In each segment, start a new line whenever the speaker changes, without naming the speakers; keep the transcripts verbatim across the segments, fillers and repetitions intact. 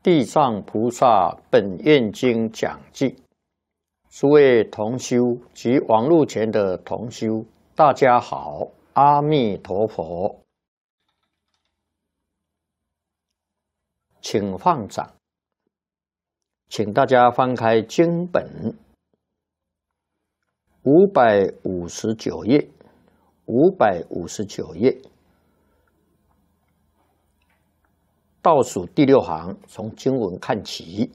地藏菩萨本愿经讲记，诸位同修及网络前的同修，大家好，阿弥陀佛，请放掌，请大家翻开经本五百五十九页，五百五十九页。倒数第六行，从经文看起。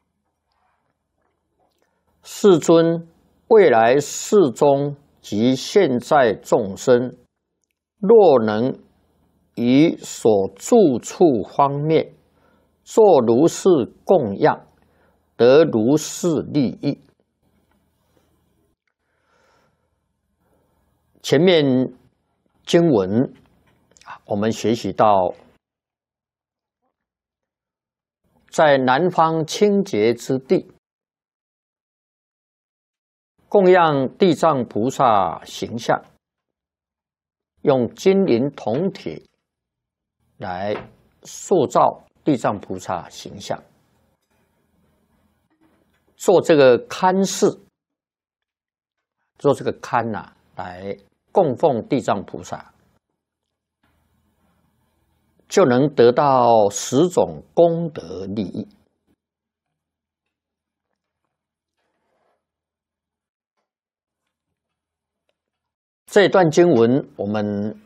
世尊，未来世中及现在众生，若能于所住处方面作如是供养，得如是利益。前面经文我们学习到，在南方清洁之地，供养地藏菩萨形象，用金银铜铁来塑造地藏菩萨形象，做这个龛室，做这个龛呐、啊，来供奉地藏菩萨，就能得到十种功德利益。这一段经文，我们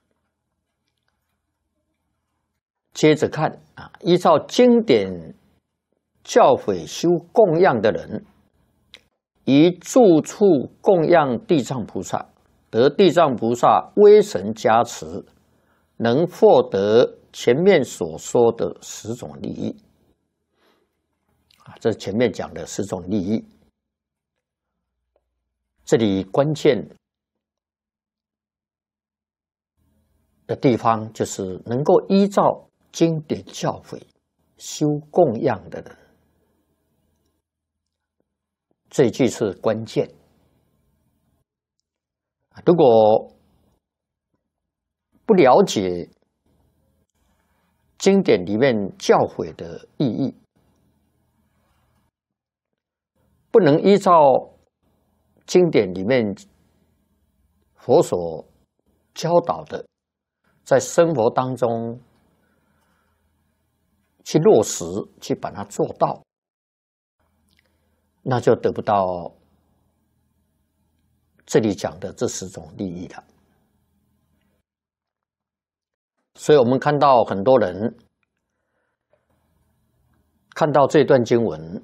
接着看啊，依照经典教诲修供养的人，于住处供养地藏菩萨，得地藏菩萨威神加持，能获得前面所说的十种利益啊，这是前面讲的十种利益。这里关键的地方就是能够依照经典教诲修供养的人，这一句是关键。如果不了解经典里面教诲的意义，不能依照经典里面佛所教导的，在生活当中去落实，去把它做到，那就得不到这里讲的这十种利益了。所以我们看到很多人看到这段经文，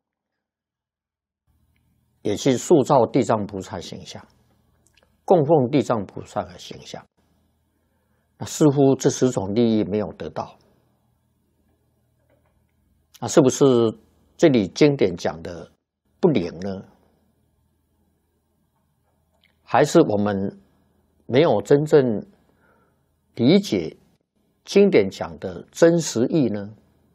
也去塑造地藏菩萨形象，供奉地藏菩萨的形象，那似乎这十种利益没有得到。那是不是这里经典讲的不灵呢？还是我们没有真正理解经典讲的真实意呢？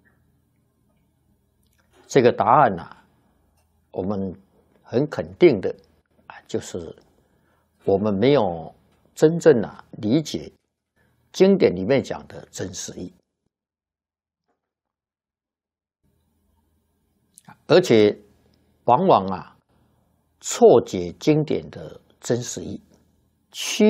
这个答案啊，我们很肯定的啊，就是我们没有真正啊理解经典里面讲的真实意，而且往往啊错解经典的真实意，曲